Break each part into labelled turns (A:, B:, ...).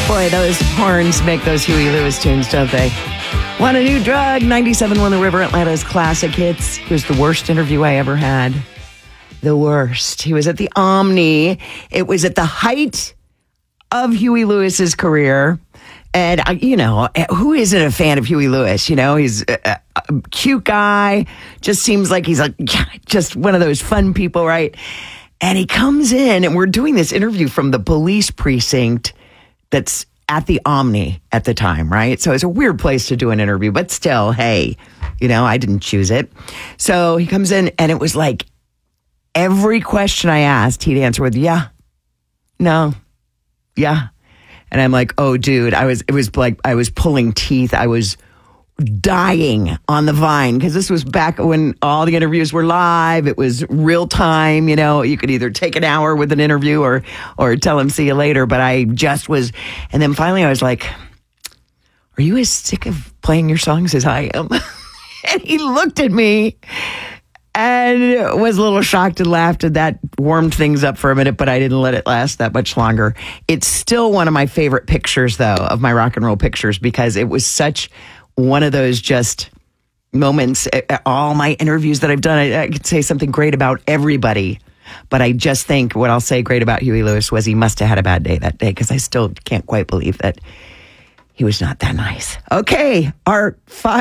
A: Boy, those horns make those Huey Lewis tunes, don't they? Want a new drug? 97.1 The River, Atlanta's classic hits. Here's the worst interview I ever had. The worst. He was at the Omni. It was at the height of Huey Lewis's career. And, who isn't a fan of Huey Lewis? He's a cute guy. Just seems like he's just one of those fun people, right? And he comes in, and we're doing this interview from the police precinct that's at the Omni at the time, right? So it's a weird place to do an interview, but still, hey, I didn't choose it. So he comes in, and it was like every question I asked, he'd answer with, yeah, no, yeah. And I'm like, oh, dude, it was like I was pulling teeth. I was dying on the vine because this was back when all the interviews were live. It was real time. You could either take an hour with an interview or tell him see you later. But I just was. And then finally I was like, are you as sick of playing your songs as I am? And he looked at me and was a little shocked and laughed, and that warmed things up for a minute, but I didn't let it last that much longer. It's still one of my favorite pictures, though, of my rock and roll pictures, because it was such one of those just moments. All my interviews that I've done, I could say something great about everybody, but I just think what I'll say great about Huey Lewis was he must have had a bad day that day, because I still can't quite believe that he was not that nice. Okay, our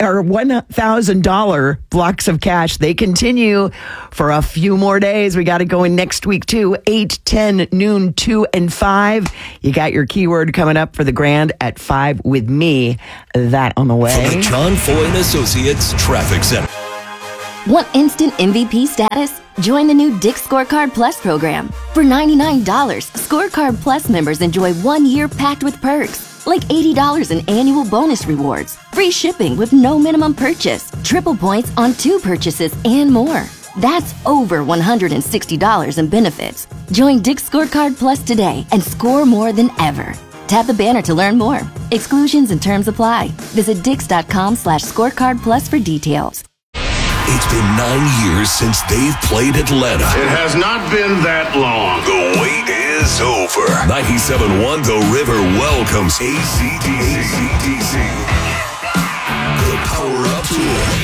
A: $1,000 blocks of cash, they continue for a few more days. We got it going next week, too. 8, 10, noon, 2, and 5. You got your keyword coming up for the grand at 5 with me. That on the way.
B: From the John Foy and Associates Traffic Center.
C: Want instant MVP status? Join the new Dick's Scorecard Plus program. For $99, Scorecard Plus members enjoy 1 year packed with perks, like $80 in annual bonus rewards, free shipping with no minimum purchase, triple points on 2 purchases, and more. That's over $160 in benefits. Join Dick's Scorecard Plus today and score more than ever. Tap the banner to learn more. Exclusions and terms apply. Visit dix.com/scorecard plus for details.
B: It's been 9 years since they've played Atlanta.
D: It has not been that long.
B: The wait is over. 97.1 The River welcomes AC/DC. The Power Up Tour.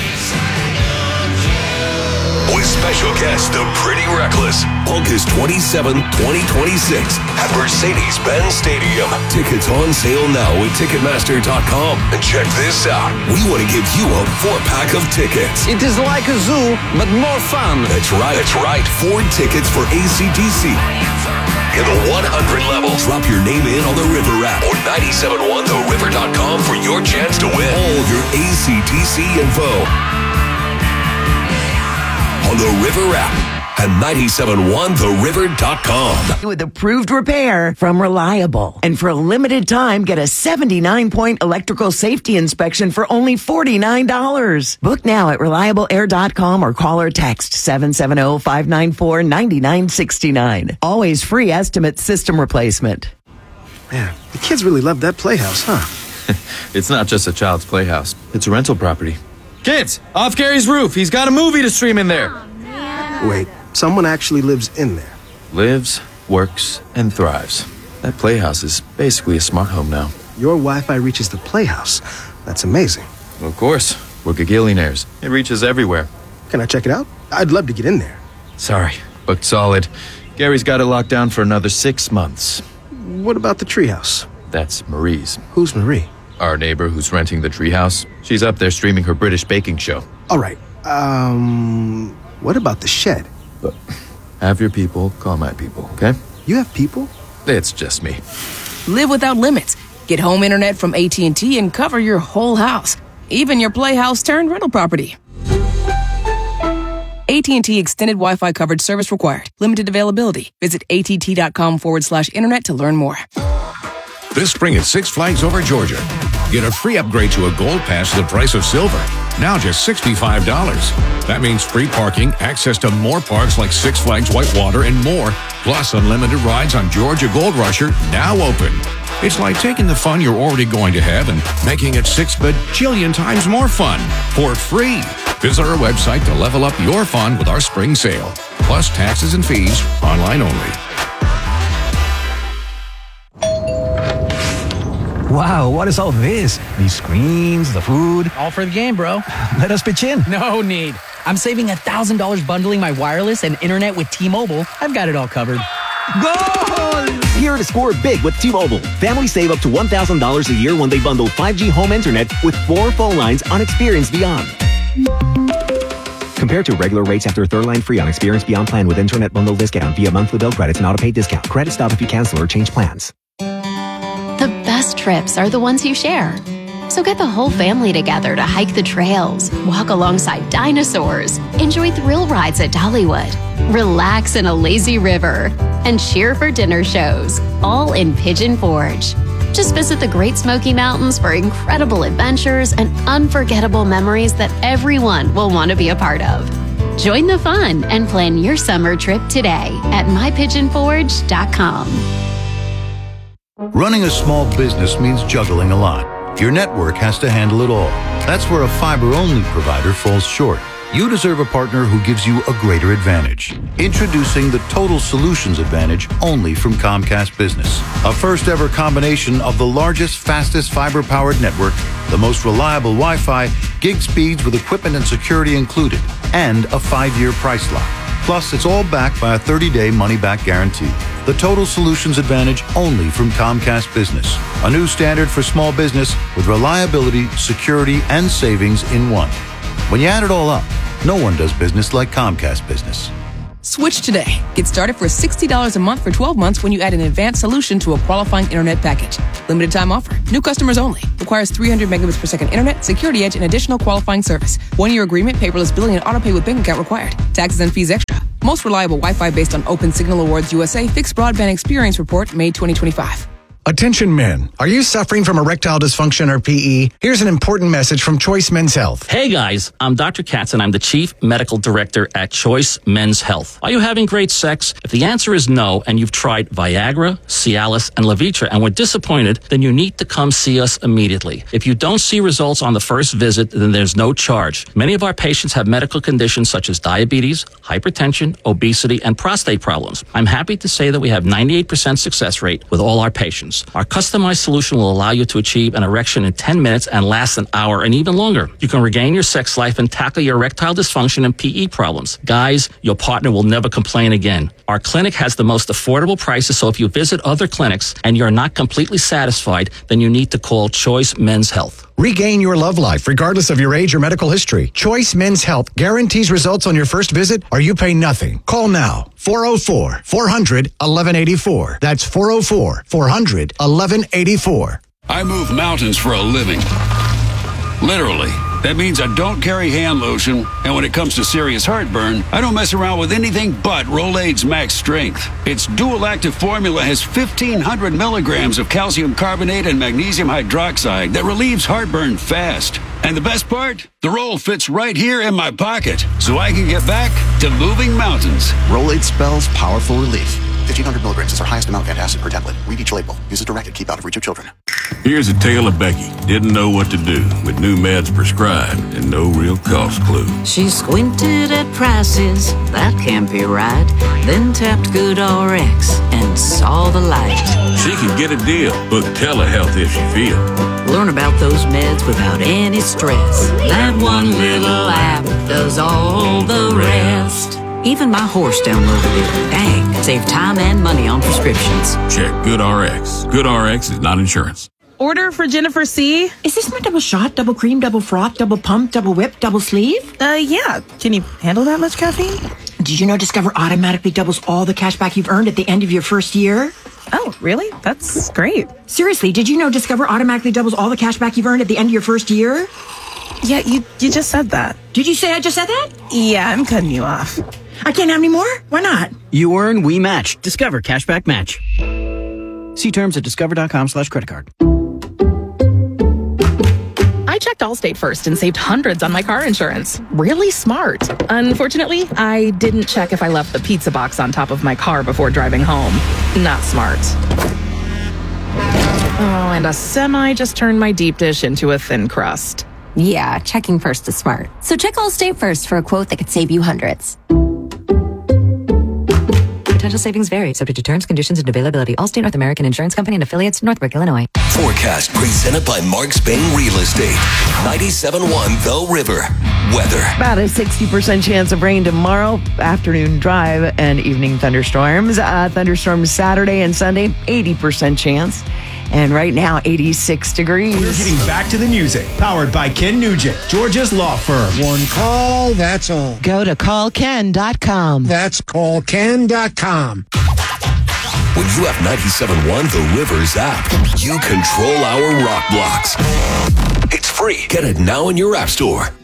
B: With special guest, The Pretty Reckless. August 27, 2026 at Mercedes-Benz Stadium. Tickets on sale now at Ticketmaster.com. And check this out. We want to give you a 4-pack of tickets.
E: It is like a zoo, but more fun.
B: That's right. 4 tickets for AC/DC. In the 100 level. Drop your name in on the River app or 971theriver.com for your chance to win all your AC/DC info on the River app and 971theriver.com.
A: With approved repair from Reliable. And for a limited time, get a 79-point electrical safety inspection for only $49. Book now at reliableair.com or call or text 770-594-9969. Always free estimate system replacement.
F: Man, the kids really love that playhouse, huh?
G: It's not just a child's playhouse. It's a rental property. Kids, off Gary's roof. He's got a movie to stream in there.
F: Wait, someone actually lives in there?
G: Lives, works, and thrives. That playhouse is basically a smart home now.
F: Your Wi-Fi reaches the playhouse. That's amazing.
G: Well, of course. We're gagillionaires. It reaches everywhere.
F: Can I check it out? I'd love to get in there.
G: Sorry, booked solid. Gary's got it locked down for another 6 months.
F: What about the treehouse?
G: That's Marie's.
F: Who's Marie?
G: Our neighbor who's renting the treehouse. She's up there streaming her British baking show.
F: All right. What about the shed?
G: But have your people call my people, okay?
F: You have people?
G: It's just me.
H: Live without limits. Get home internet from AT&T and cover your whole house, even your playhouse turned rental property. AT&T Extended Wi-Fi coverage service required. Limited availability. Visit att.com/internet to learn more.
I: This spring at Six Flags Over Georgia. Get a free upgrade to a Gold Pass at the price of silver. Now just $65. That means free parking, access to more parks like Six Flags Whitewater and more, plus unlimited rides on Georgia Gold Rusher, now open. It's like taking the fun you're already going to have and making it 6 bajillion times more fun for free. Visit our website to level up your fun with our spring sale. Plus taxes and fees, online only.
E: Wow, what is all this? These screens, the food.
J: All for the game, bro.
E: Let us pitch in.
J: No need. I'm saving $1,000 bundling my wireless and internet with T-Mobile. I've got it all covered.
E: Goal!
K: Here to score big with T-Mobile. Families save up to $1,000 a year when they bundle 5G home internet with 4 phone lines on Experience Beyond. Compared to regular rates after third line free on Experience Beyond plan with internet bundle discount via monthly bill credits and auto-pay discount. Credit stop if you cancel or change plans.
L: The best trips are the ones you share. So get the whole family together to hike the trails, walk alongside dinosaurs, enjoy thrill rides at Dollywood, relax in a lazy river, and cheer for dinner shows, all in Pigeon Forge. Just visit the Great Smoky Mountains for incredible adventures and unforgettable memories that everyone will want to be a part of. Join the fun and plan your summer trip today at mypigeonforge.com.
M: Running a small business means juggling a lot. Your network has to handle it all. That's where a fiber-only provider falls short. You deserve a partner who gives you a greater advantage. Introducing the Total Solutions Advantage only from Comcast Business. A first-ever combination of the largest, fastest fiber-powered network, the most reliable Wi-Fi, gig speeds with equipment and security included, and a 5-year price lock. Plus, it's all backed by a 30-day money-back guarantee. The Total Solutions Advantage only from Comcast Business. A new standard for small business with reliability, security, and savings in one. When you add it all up, no one does business like Comcast Business.
H: Switch today. Get started for $60 a month for 12 months when you add an advanced solution to a qualifying internet package. Limited time offer. New customers only. Requires 300 megabits per second internet, security edge, and additional qualifying service. 1-year agreement, paperless billing, and autopay with bank account required. Taxes and fees extra. Most reliable Wi-Fi based on Open Signal Awards USA Fixed Broadband Experience Report, May 2025.
N: Attention men, are you suffering from erectile dysfunction or PE? Here's an important message from Choice Men's Health.
O: Hey guys, I'm Dr. Katz and I'm the Chief Medical Director at Choice Men's Health. Are you having great sex? If the answer is no and you've tried Viagra, Cialis, and Levitra and were disappointed, then you need to come see us immediately. If you don't see results on the first visit, then there's no charge. Many of our patients have medical conditions such as diabetes, hypertension, obesity, and prostate problems. I'm happy to say that we have 98% success rate with all our patients. Our customized solution will allow you to achieve an erection in 10 minutes and last an hour and even longer. You can regain your sex life and tackle your erectile dysfunction and PE problems. Guys, your partner will never complain again. Our clinic has the most affordable prices, so if you visit other clinics and you're not completely satisfied, then you need to call Choice Men's Health.
N: Regain your love life regardless of your age or medical history. Choice Men's Health guarantees results on your first visit or you pay nothing. Call now. 404-400-1184. That's 404-400-1184.
P: I move mountains for a living. Literally. That means I don't carry hand lotion, and when it comes to serious heartburn, I don't mess around with anything but Rolaids Max Strength. Its dual-active formula has 1,500 milligrams of calcium carbonate and magnesium hydroxide that relieves heartburn fast. And the best part? The roll fits right here in my pocket, so I can get back to moving mountains.
Q: Rolaids spells powerful relief. 1,500 milligrams is our highest amount of antacid per tablet. Read each label. Use as directed. Keep out of reach of children.
I: Here's a tale of Becky. Didn't know what to do with new meds prescribed and no real cost clue.
R: She squinted at prices, that can't be right. Then tapped GoodRx and saw the light.
I: She can get a deal. Book telehealth if she feel.
R: Learn about those meds without any stress. That one little app does all the rest. Even my horse downloaded it. Dang, save time and money on prescriptions.
I: Check GoodRx. GoodRx is not insurance.
S: Order for Jennifer C.
T: Is this my double shot, double cream, double froth, double pump, double whip, double sleeve?
S: Yeah. Can you handle that much caffeine?
T: Did you know Discover automatically doubles all the cash back you've earned at the end of your first year?
S: Oh, really? That's great.
T: Seriously, did you know Discover automatically doubles all the cash back you've earned at the end of your first year?
S: Yeah, you just said that.
T: Did you say I just said that?
S: Yeah, I'm cutting you off.
T: I can't have any more? Why not?
J: You earn, we match. Discover Cashback Match. See terms at discover.com/creditcard.
S: I checked Allstate first and saved hundreds on my car insurance. Really smart. Unfortunately, I didn't check if I left the pizza box on top of my car before driving home. Not smart. Oh, and a semi just turned my deep dish into a thin crust.
C: Yeah, checking first is smart. So check Allstate first for a quote that could save you hundreds.
U: Potential savings vary, subject to terms, conditions, and availability. Allstate North American Insurance Company and affiliates, Northbrook, Illinois.
B: Forecast presented by Mark Spain Real Estate. 97.1 The River. Weather.
A: About a 60% chance of rain tomorrow, afternoon drive, and evening thunderstorms. Thunderstorms Saturday and Sunday, 80% chance. And right now, 86 degrees.
E: We're getting back to the music. Powered by Ken Nugent, Georgia's law firm.
V: One call, that's all.
A: Go to callken.com.
V: That's callken.com.
B: When you have 97.1 The River's app, you control our rock blocks. It's free. Get it now in your app store.